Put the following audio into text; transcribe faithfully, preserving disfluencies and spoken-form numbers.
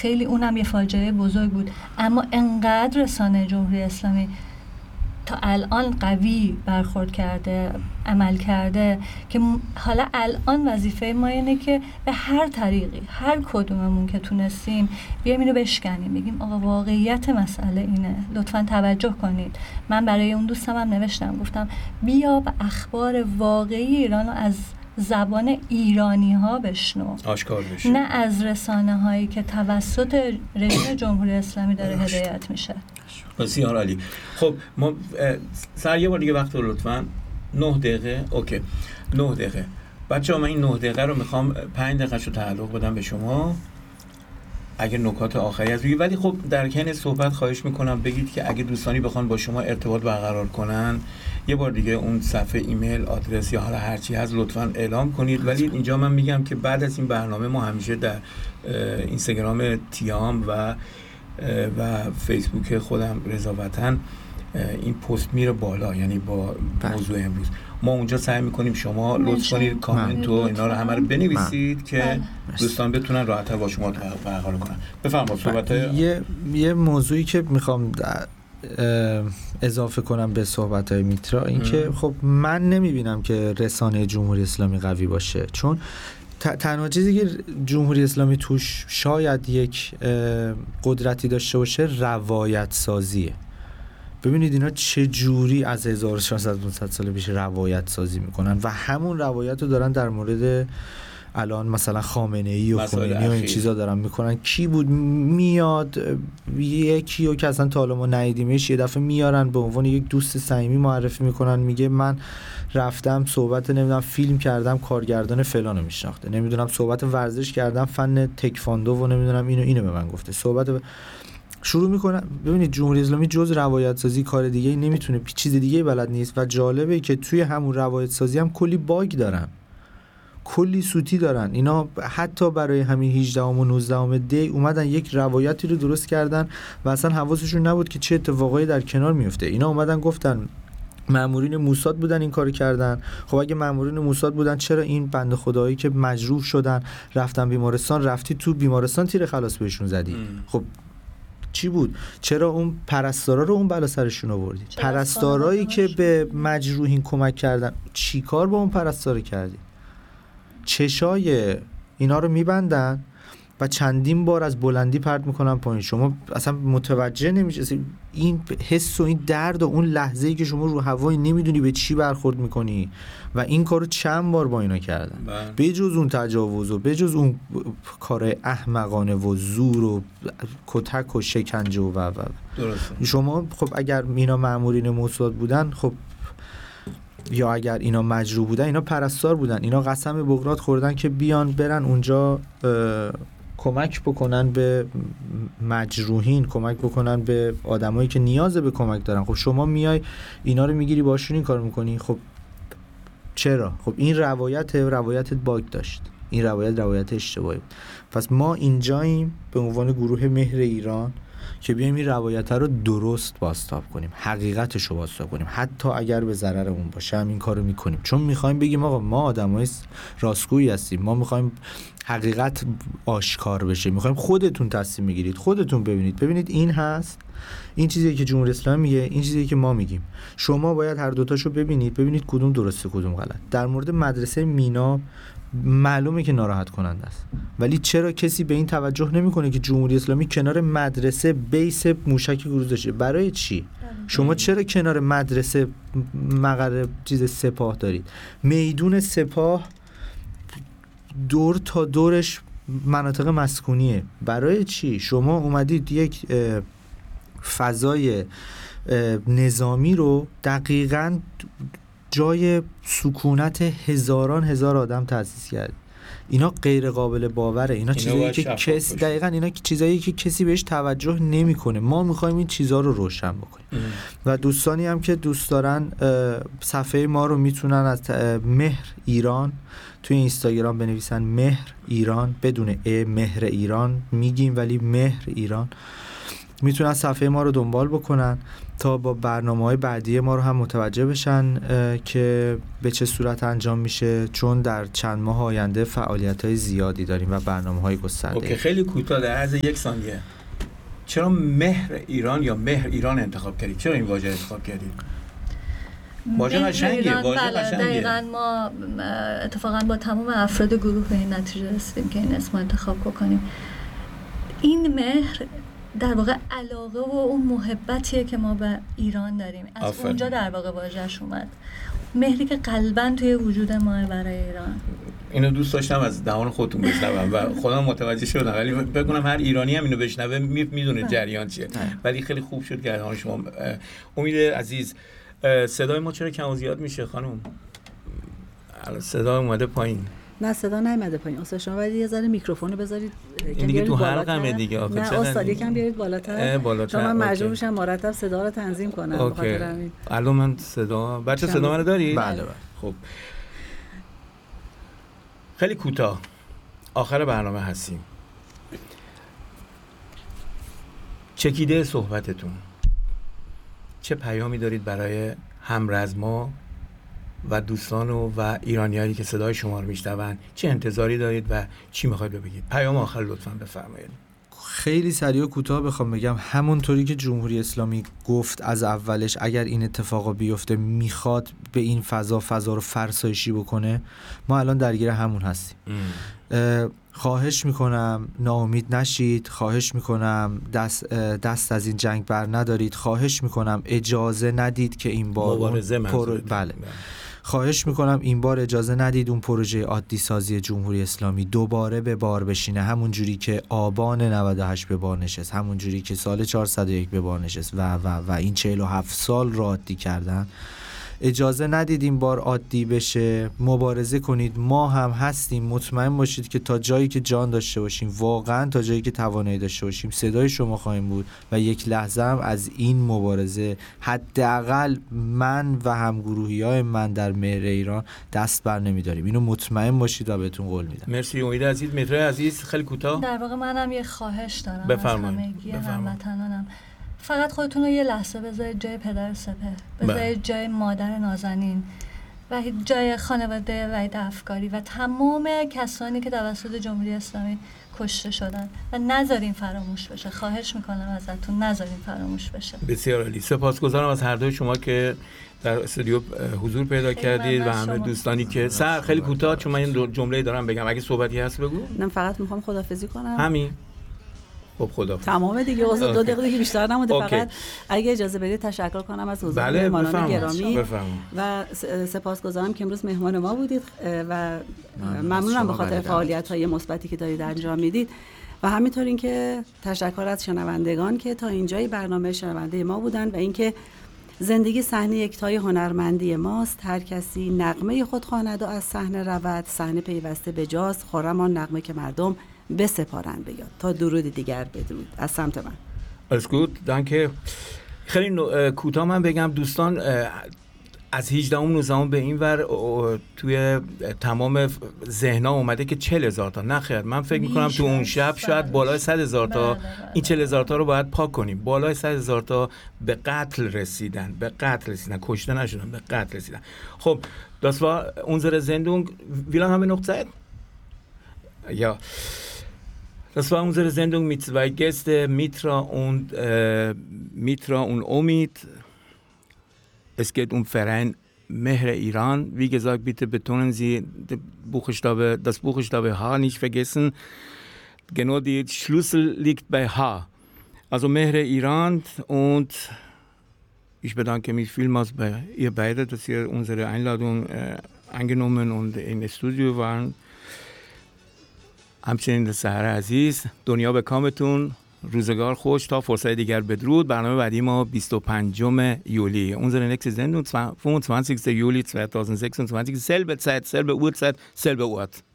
خیلی اونم یه فاجعه بزرگ بود، اما انقدر رسانه جمهوری اسلامی تا الان قوی برخورد کرده، عمل کرده که حالا الان وظیفه ما اینه که به هر طریقی هر کدوممون که تونستیم بیایم اینو بشکنیم، بگیم آقا واقعیت مسئله اینه، لطفاً توجه کنید. من برای اون دوستم هم نوشتم، گفتم بیا به اخبار واقعی ایرانو از زبان ایرانی ها بشنو، آشکار بشه، نه از رسانه هایی که توسط رژیم جمهوری اسلامی داره هدایت میشه. بسیار عالی. خب ما سر یه بار دیگه وقت رو لطفاً نه دقیقه. اوکی نه دقیقه بچه‌ها، من این نه دقیقه رو میخوام پنج دقیقه شو تعلق بدم به شما اگه نکات آخری از بگید، ولی خب در کین صحبت خواهش میکنم بگید که اگه دوستانی بخوان با شما ارتباط برقرار کنن یه بار دیگه اون صفحه ایمیل، آدرس یا حالا هر چی هست لطفاً اعلام کنید. ولی اینجا من میگم که بعد از این برنامه ما همیشه در اینستاگرام تیام و و فیسبوک خودم رضا وطن این پست میره بالا، یعنی با موضوع امروز ما اونجا سعی میکنیم شما لطف کنید کامنت و اینا رو همه رو بنویسید من. که دوستان بتونن راحت‌تر با شما برقرار کنن. بفرمایید صحبت. یه یه موضوعی که میخوام اضافه کنم به صحبت‌های میترا این که خب من نمیبینم که رسانه جمهوری اسلامی قوی باشه، چون تنها چیزی که جمهوری اسلامی توش شاید یک قدرتی داشته باشه روایت سازیه. ببینید اینا چه جوری از هزار و ششصد سال پیش روایت سازی میکنن و همون روایت رو دارن در مورد الان مثلا خامنه‌ای و خمینی و این چیزا دارن میکنن. کی بود میاد یکی رو که اصلا تا حالا ما ندیدیمش یه دفعه میارن به عنوان یک دوست صمیمی معرفی میکنن، میگه من رفتم صحبت نمیدونم فیلم کردم کارگردان فلانو میشناخته، نمیدونم صحبت ورزش کردم فن تکواندو و نمیدونم اینو اینو به من گفته، صحبت ب... شروع میکنن. ببینید جمهوری اسلامی جز روایت سازی کار دیگه نمیتونه، چیز دیگه بلد نیست و جالبه که توی همون روایت سازی هم کلی باگ دارن، کلی سوتی دارن. اینا حتی برای همین هجدهم و نوزدهم دی اومدن یک روایتی رو درست کردن و اصلا حواسشون نبود که چه اتفاقایی در کنار میفته. اینا اومدن گفتن مامورین موساد بودن این کارو کردن. خب اگه مامورین موساد بودن چرا این بنده خدایی که مجروح شدن رفتن بیمارستان، رفتی تو بیمارستان تیر خلاص بهشون زدی؟ خب چی بود؟ چرا اون پرستارا رو اون بالا سرشون آوردی؟ پرستارایی که به مجروحین کمک کردن چی کار با اون پرستارا کردی؟ چشای اینا رو میبندن و چندین بار از بلندی پرت میکنن پایین. شما اصلا متوجه نمیشه این حس و این درد و اون لحظه‌ای که شما رو هوایی نمیدونی به چی برخورد میکنی و این کارو چند بار با اینا کردن. به جز اون تجاوز و به جز اون کار احمقانه و زور و کتک و شکنجه و و درسته. شما خب اگر اینا مامورین موساد بودن، خب یا اگر اینا مجروح بودن، اینا پرستار بودن، اینا قسم بغرات خوردن که بیان برن اونجا کمک بکنن به مجروحین، کمک بکنن به آدمایی که نیاز به کمک دارن. خب شما میای اینا رو میگیری باشون این کار میکنی. خب چرا؟ خب این روایت روایتت باگ داشت، این روایت روایت اشتباهی بود. پس ما اینجاییم به عنوان گروه مهر ایران که بیایم این روایت رو درست بازتاب کنیم، حقیقتش رو بازتاب کنیم، حتی اگر به ضررمون باشه هم این کارو میکنیم، چون میخوایم بگیم آقا ما آدمای راستگویی هستیم، ما میخوایم حقیقت آشکار بشه، میخوایم خودتون تصمیم بگیرید، خودتون ببینید ببینید این هست، این چیزیه که جمهوری اسلامی میگه، این چیزیه که ما میگیم. شما باید هر دوتاشو ببینید، ببینید کدوم درسته کدوم غلط. در مورد مدرسه مینا معلومه که ناراحت کننده است، ولی چرا کسی به این توجه نمیکنه که جمهوری اسلامی کنار مدرسه بیس موشکی گذاشته؟ برای چی؟ شما چرا کنار مدرسه مقر چیز سپاه دارید؟ میدون سپاه دور تا دورش مناطق مسکونیه. برای چی؟ شما اومدید یک فضای نظامی رو دقیقاً جای سکونت هزاران هزار آدم تأسیس کرد. اینا غیر قابل باوره. اینا چیزایی که کسی دقیقاً اینا چیزایی که کسی بهش توجه نمیکنه. ما میخوایم این چیزا رو روشن بکنیم. ام. و دوستانی هم که دوست دارن صفحه ما رو میتونن از مهر ایران توی اینستاگرام بنویسن، مهر ایران بدون ا، مهر ایران میگیم ولی مهر ایران. میتونن صفحه ما رو دنبال بکنن تا با برنامه‌های بعدی ما رو هم متوجه بشن که به چه صورت انجام میشه، چون در چند ماه آینده فعالیت‌های زیادی داریم و برنامه‌های گسترده. اوکی، خیلی کوتاه در عرض یک ثانیه، چرا مهر ایران یا مهر ایران انتخاب کردید؟ چرا این واژه انتخاب کردید؟ واژه قشنگیه، واژه قشنگیه. دقیقاً ما اتفاقاً با تمام افراد گروه به این نتیجه رسیدیم که این اسم انتخاب کنیم. این مهر در واقع علاقه و اون محبتیه که ما به ایران داریم، از آفر. اونجا در واقع واژه‌اش اومد، مهری که قلباً توی وجود ما برای ایران. اینو دوست داشتم از دهان خودتون بشنوم و خودم متوجه شدم، ولی فکر کنم هر ایرانی هم اینو بشنوه میدونه جریان چیه، ولی خیلی خوب شد که دهان شما. امید عزیز، صدای ما چرا کم و زیاد میشه خانم؟ صدا اومده پایین. نه صدا نیومده پایین استاد شما، ولی یه ذره میکروفون رو بذارید این دیگه تو حلقمه دیگه. آخه نه استاد یکم بیارید بالاتر، بالاتر. چون من مجبور میشم مرتب صدا رو تنظیم کنم. اوکی. الان من صدا بچه صدا منو داری؟ بله بله. خب خیلی کوتاه آخر برنامه هستیم. چکیده صحبتتون چه پیامی دارید برای همرزما و دوستان و, و ایرانیایی که صدای شما رو میشنون؟ چه انتظاری دارید و چی میخواید بگید؟ پیام آخر لطفاً بفرمایید. خیلی سریع و کوتاه بخوام بگم، همونطوری که جمهوری اسلامی گفت از اولش اگر این اتفاقا بیفته میخواد به این فضا فضا رو فرسایشی بکنه، ما الان درگیر همون هستیم. خواهش میکنم ناامید نشید، خواهش میکنم دست دست از این جنگ بر ندارید، خواهش میکنم اجازه ندید که این بار مبارزه پر... بله خواهش میکنم این بار اجازه ندید اون پروژه عادی سازی جمهوری اسلامی دوباره به بار بشینه، همون جوری که آبان نود و هشت به بار نشست، همون جوری که سال چهارصد و یک به بار نشست و و و این چهل و هفت سال را عادی کردن. اجازه ندید این بار عادی بشه، مبارزه کنید، ما هم هستیم، مطمئن باشید که تا جایی که جان داشته باشیم، واقعا تا جایی که توانایی داشته باشیم صدای شما خواهیم بود و یک لحظه هم از این مبارزه حداقل من و همگروهی‌های من در مهر ایران دست بر نمی‌داریم. اینو مطمئن باشید و بهتون قول میدم. مرسی امید عزیز. مترو عزیز خیلی کوتاه. در واقع منم یه خواهش دارم بفرمایید. از همگی هموطنانم، فقط خودتون رو یه لحظه بذارید جای پدر سپه، بذارید جای مادر نازنین و جای خانواده وحید افکاری و تمام کسانی که توسط جمهوری اسلامی کشته شدن و نذارین فراموش بشه. خواهش میکنم ازتون نذارین فراموش بشه. بسیار عالی. سپاسگزارم از هر دوی شما که در استودیو حضور پیدا کردید و همه دوستانی که سر خیلی کوتاه، چون من این جمله دارم بگم، اگه صحبتی هست بگو. من فقط میخوام خداحافظی کنم. همین. خب خدا تمام دیگه استاد، دو دقیقه دیگه بیشتر نمونده. فقط اگه اجازه بدید تشکر کنم از حضور بله مهمانان گرامی بفرمایید. و سپاسگزارم که امروز مهمان ما بودید و ممنونم به خاطر فعالیت‌های مثبتی که دارید انجام میدید و همینطور اینکه تشکر از شنوندگان که تا اینجای برنامه شنونده ما بودن و اینکه زندگی صحنه یکتای هنرمندی ماست، هر کسی نغمه خود خواند و از صحنه رود، صحنه پیوسته به جاست، خرم آن نغمه که مردم بسپارند بیاد. تا درود دیگر بدرود از سمت من. از گود دانکه. خیلی کوتاه من بگم دوستان، از هجدهم نوزدهم به این ور توی تمام ذهن‌ها اومده که چهل هزار تا، نه خیر، من فکر می‌کنم تو اون شب شاید بالای صد هزار تا، این چهل هزار تا رو باید پاک کنیم. بالای صد هزار تا به قتل رسیدن، به قتل رسیدن، کشته نشدن، به قتل رسیدن. خب das war unsere Sendung. Wie lange haben wir noch Zeit? Ja. Das war unsere Sendung mit zwei Gästen, Mitra und äh, Mitra und Omid. Es geht um Verein Mehr Iran. Wie gesagt, bitte betonen Sie die Buchstabe, das Buchstabe H nicht vergessen. Genau, die Schlüssel liegt bei H. Also Mehr Iran, und ich bedanke mich vielmals bei ihr beide, dass ihr unsere Einladung äh, angenommen und in das Studio waren. همچنین سحر عزیز، دنیا به کامتون، روزگار خوش، تا فرصت دیگر بدرود. برنامه بعدی ما بیست و پنجم یولی. Unsere nächste Sendung fünfundzwanzigsten Juli zweitausendsechsundzwanzig, selbe Zeit, selbe Uhrzeit, selbe Ort.